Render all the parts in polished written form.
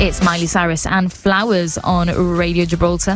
It's Miley Cyrus and Flowers on Radio Gibraltar.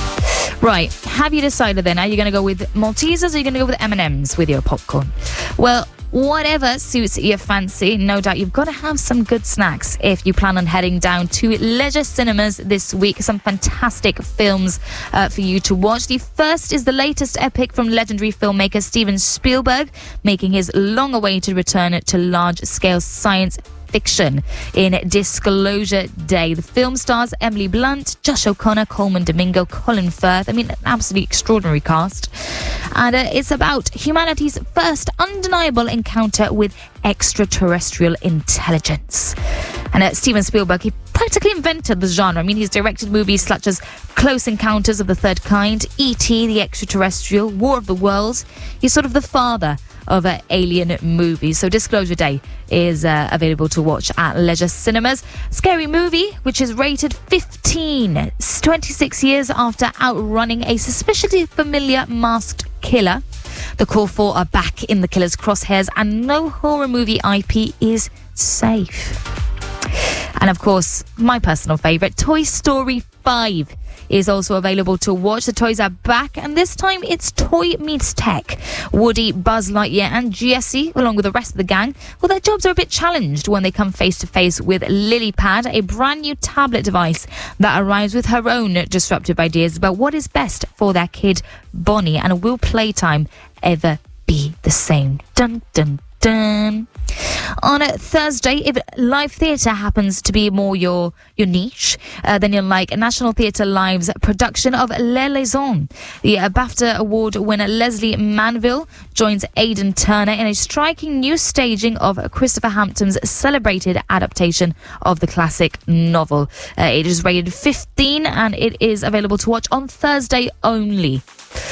Right, have you decided then? Are you going to go with Maltesers or are you going to go with M&Ms with your popcorn? Well, whatever suits your fancy, no doubt you've got to have some good snacks if you plan on heading down to Leisure Cinemas this week. Some fantastic films for you to watch. The first is the latest epic from legendary filmmaker Steven Spielberg, making his long-awaited return to large-scale science fiction in Disclosure Day. The film stars Emily Blunt, Josh O'Connor, Coleman Domingo, Colin Firth. I mean, an absolutely extraordinary cast. And it's about humanity's first undeniable encounter with extraterrestrial intelligence. And Steven Spielberg, he practically invented the genre. I mean, he's directed movies such as Close Encounters of the Third Kind, E.T., The Extraterrestrial, War of the Worlds. He's sort of the father of alien movies. So Disclosure Day is available to watch at Leisure Cinemas. Scary Movie, which is rated 15, 26 years after outrunning a suspiciously familiar masked killer. The core four are back in the killer's crosshairs and no horror movie IP is safe. And of course, my personal favourite, Toy Story 5 is also available to watch. The toys are back, and this time it's Toy Meets Tech. Woody, Buzz Lightyear and Jessie, along with the rest of the gang, well, their jobs are a bit challenged when they come face to face with LilyPad, a brand new tablet device that arrives with her own disruptive ideas about what is best for their kid Bonnie, and will playtime ever be the same? Dun dun dun. On Thursday, if live theatre happens to be more your niche, then you'll like National Theatre Live's production of Les Liaisons. The BAFTA Award winner Leslie Manville joins Aidan Turner in a striking new staging of Christopher Hampton's celebrated adaptation of the classic novel. It is rated 15 and it is available to watch on Thursday only.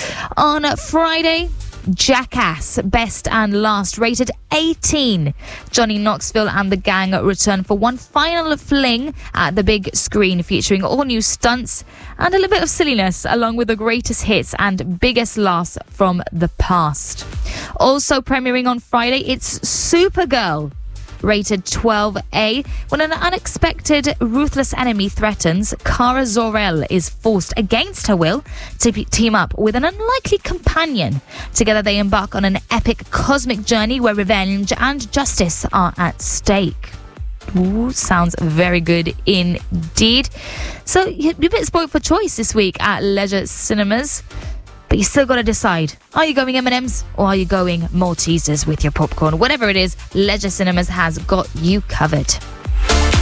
On Friday, Jackass, Best and Last, rated 18. Johnny Knoxville and the gang return for one final fling at the big screen, featuring all new stunts and a little bit of silliness, along with the greatest hits and biggest laughs from the past. Also premiering on Friday, it's Supergirl, rated 12A. When an unexpected ruthless enemy threatens, Kara Zor-El is forced against her will to team up with an unlikely companion. Together they embark on an epic cosmic journey where revenge and justice are at stake. Ooh, sounds very good indeed. So you're a bit spoiled for choice this week at Leisure Cinemas. But you still got to decide. Are you going M&Ms or are you going Maltesers with your popcorn? Whatever it is, Leisure Cinemas has got you covered.